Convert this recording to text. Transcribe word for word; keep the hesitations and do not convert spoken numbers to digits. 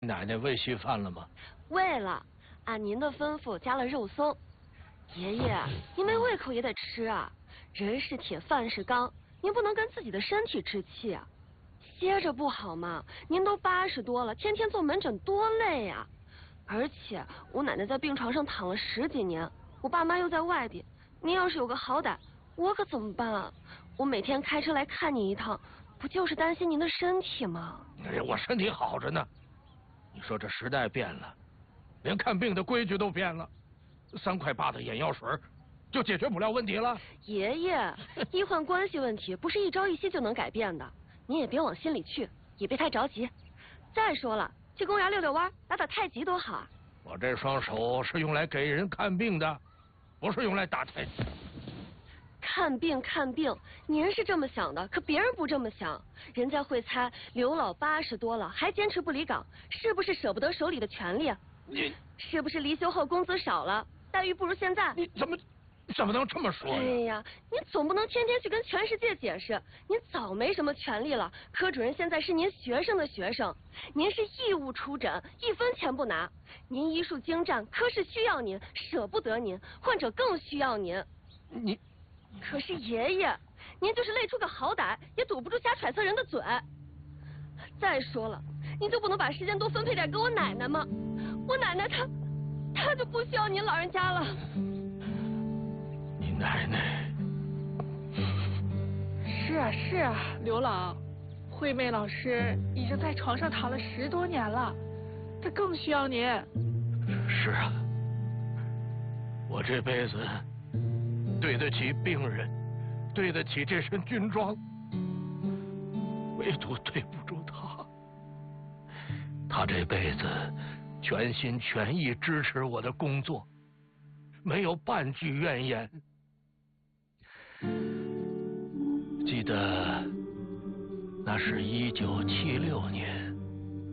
奶奶喂稀饭了吗？ 喂了，按您的吩咐加了肉松。爷爷，您没胃口也得吃啊，人是铁，饭是钢，您不能跟自己的身体置气啊。歇着不好吗？您都八十多了，天天做门诊多累呀！而且我奶奶在病床上躺了十几年，我爸妈又在外地，您要是有个好歹，我可怎么办啊？我每天开车来看你一趟，不就是担心您的身体吗？ 哎呀，我身体好着呢。你说这时代变了，连看病的规矩都变了，三块八的眼药水就解决不了问题了。 爷爷，医患关系问题不是一朝一夕就能改变的，您也别往心里去，也别太着急。再说了，去公园遛遛弯，打打太极多好啊！ 我这双手是用来给人看病的，不是用来打太极。 看病看病，您是这么想的，可别人不这么想。人家会猜刘老八十多了还坚持不离岗，是不是舍不得手里的权利？ 你是不是离休后工资少了，待遇不如现在？ 你怎么怎么能这么说呢？ 哎呀，您总不能天天去跟全世界解释，您早没什么权利了。科主任现在是您学生的学生，您是义务出诊，一分钱不拿。您医术精湛，科室需要您，舍不得您，患者更需要您。 你， 可是爷爷，您就是累出个好歹，也堵不住瞎揣测人的嘴。再说了，您就不能把时间多分配点给我奶奶吗？我奶奶她，她就不需要您老人家了。 你奶奶。 是啊是啊，刘老，惠妹老师已经在床上躺了十多年了，她更需要您。 是啊，我这辈子对得起病人，对得起这身军装，唯独对不住他。他这辈子全心全意支持我的工作，没有半句怨言。记得那是一九七六年，